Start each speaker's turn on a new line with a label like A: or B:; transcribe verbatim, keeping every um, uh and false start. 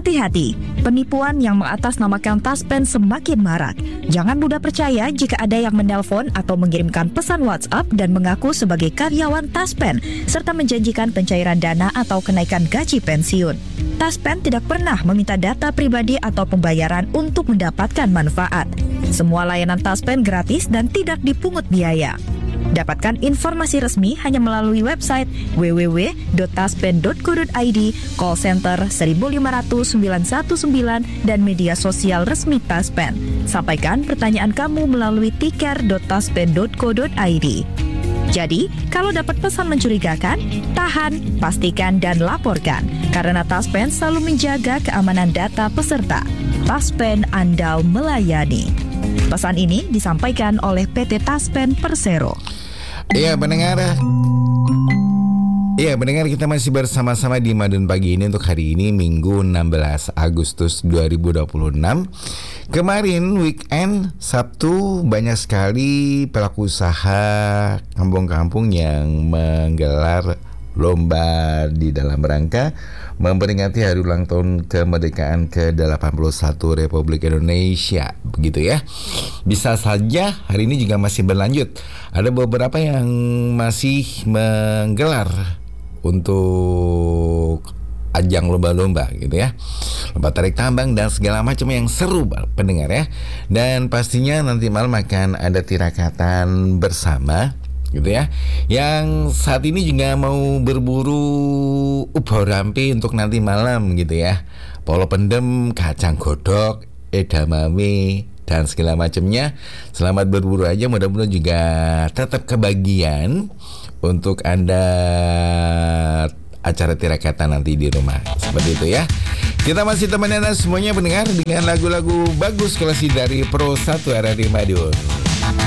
A: Hati-hati, penipuan yang mengatasnamakan Taspen semakin marak. Jangan mudah percaya jika ada yang menelpon atau mengirimkan pesan WhatsApp dan mengaku sebagai karyawan Taspen, serta menjanjikan pencairan dana atau kenaikan gaji pensiun. Taspen tidak pernah meminta data pribadi atau pembayaran untuk mendapatkan manfaat. Semua layanan Taspen gratis dan tidak dipungut biaya. Dapatkan informasi resmi hanya melalui website w w w dot taspen dot co dot i d, call center seribu lima ratus sembilan satu sembilan, dan media sosial resmi Taspen. Sampaikan pertanyaan kamu melalui tiker dot taspen dot co dot i d. Jadi, kalau dapat pesan mencurigakan, tahan, pastikan, dan laporkan. Karena Taspen selalu menjaga keamanan data peserta. Taspen andal melayani. Pesan ini disampaikan oleh P T Taspen Persero.
B: Iya pendengar, Iya pendengar kita masih bersama-sama di Madun Pagi ini untuk hari ini Minggu enam belas Agustus dua ribu dua puluh enam. Kemarin weekend Sabtu banyak sekali pelaku usaha kampung-kampung yang menggelar lomba di dalam rangka memperingati hari ulang tahun kemerdekaan ke delapan puluh satu Republik Indonesia, begitu ya. Bisa saja hari ini juga masih berlanjut. Ada beberapa yang masih menggelar untuk ajang lomba-lomba gitu ya, lomba tarik tambang dan segala macam yang seru pendengar ya. Dan pastinya nanti malam akan ada tirakatan bersama gitu ya, yang saat ini juga mau berburu ubah rampe untuk nanti malam gitu ya, polo pendem, kacang godok, edamame dan segala macamnya. Selamat berburu aja, mudah-mudahan juga tetap kebagian untuk Anda acara tirakatan nanti di rumah. Seperti itu ya. Kita masih temenan semuanya pendengar dengan lagu-lagu bagus klasik dari Pro satu R R I Madiun.